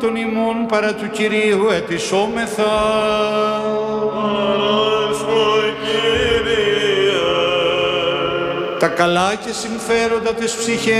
των ημών παρά του Κυρίου ετισόμεθα. Τα καλά και συμφέροντα της ψυχής